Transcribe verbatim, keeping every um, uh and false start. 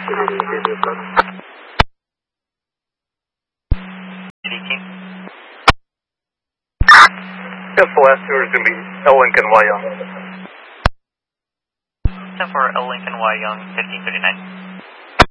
Yes, the last two are going to be L Lincoln Y Young. ten four L Lincoln Y Young, fifteen thirty-nine.